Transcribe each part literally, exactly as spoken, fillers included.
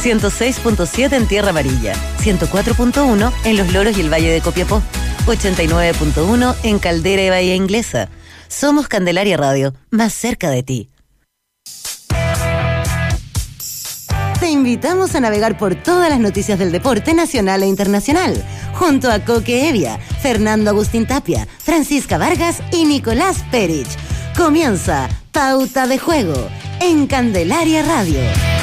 ciento seis punto siete en Tierra Amarilla, ciento cuatro punto uno en Los Loros y el Valle de Copiapó, ochenta y nueve punto uno en Caldera y Bahía Inglesa. Somos Candelaria Radio, más cerca de ti. Te invitamos a navegar por todas las noticias del deporte nacional e internacional, junto a Coque Evia, Fernando Agustín Tapia, Francisca Vargas y Nicolás Perich. Comienza Pauta de Juego en Candelaria Radio.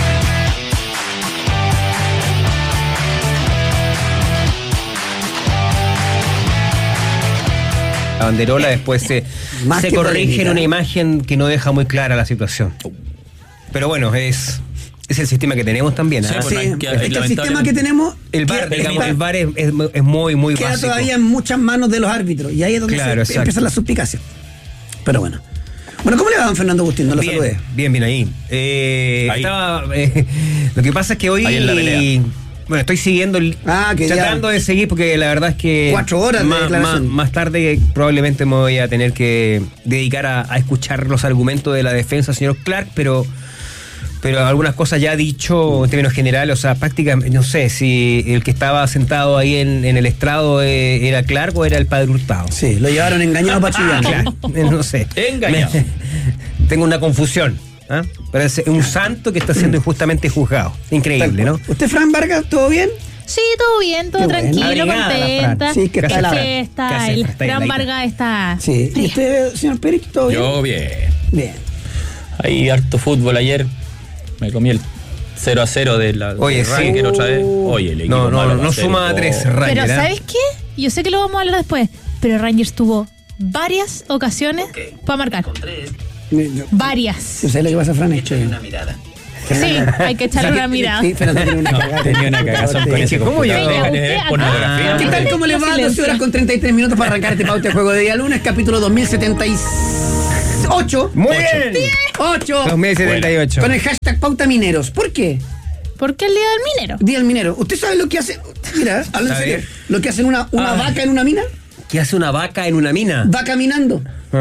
La banderola después se, se corrige en una imagen que no deja muy clara la situación. Pero bueno, es... Es el sistema que tenemos también. ¿eh? Sí, sí, es que el, el sistema que tenemos. El V A R, digamos, el V A R es, es, es muy, muy queda básico. Todavía en muchas manos de los árbitros. Y ahí es donde claro, se empiezan las suspicacias. Pero bueno. Bueno, ¿cómo le va, don Fernando Agustín? No lo bien, saludé. Bien, bien ahí. Eh, ahí. Estaba, eh, lo que pasa es que hoy. Ahí en la pelea. Bueno, estoy siguiendo, el, ah, que tratando ya. de seguir porque la verdad es que cuatro horas más, de más, más tarde probablemente me voy a tener que dedicar a, a escuchar los argumentos de la defensa del señor Clark, pero pero algunas cosas ya ha dicho en términos generales, o sea, prácticamente, no sé si el que estaba sentado ahí en, en el estrado eh, era Clark o era el padre Hurtado. Sí, lo llevaron engañado para Chillán. Claro, no sé. Engañado. Me, tengo una confusión. ¿eh? Parece un santo que está siendo injustamente juzgado. Increíble, ¿no? ¿Usted, Fran Vargas, todo bien? Sí, todo bien, todo Qué tranquilo, Abrigada, contenta. Sí, que está la que está, el Fran Vargas está. Sí. ¿Y usted, señor Perich, todo bien? Yo bien. Bien. Ahí harto fútbol ayer. Me comí el cero a cero de la Oye, de Ranger sí. otra vez. Oye, el equipo No, no, malo no, va no a ser suma a tres, oh. Ranger. Pero ¿eh? ¿sabes qué? Yo sé que lo vamos a hablar después, pero Rangers tuvo varias ocasiones okay. para marcar. Yo, varias. Yo sé lo que pasa, Fran, es que... una mirada. Sí, hay que echarle una mirada. Sí, pero tiene una cagada. Tenía una cagazón con ese ¿Cómo yo? Pornografía. ¿Qué tal? ¿Cómo le va? doce horas con treinta y tres minutos para arrancar este Pauta de Juego de día lunes, capítulo dos mil setenta y ocho. Muy bien. ocho. dos mil setenta y ocho. Con el hashtag Pauta Mineros. ¿Por qué? Porque el día del minero. Día del minero. ¿Usted sabe lo que hace? Mira, habla en serio. Lo que hacen una, una vaca en una mina. ¿Qué hace una vaca en una mina? Va caminando.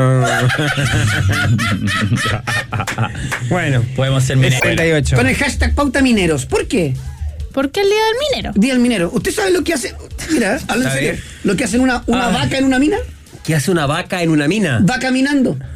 Bueno, podemos ser mineros. setenta y ocho. Con el hashtag Pauta Mineros. ¿Por qué? Porque el día del minero. Día del minero. ¿Usted sabe lo que hace? Mira, habla en serio. Lo que hacen una, una vaca en una mina. ¿Qué hace una vaca en una mina? Va caminando.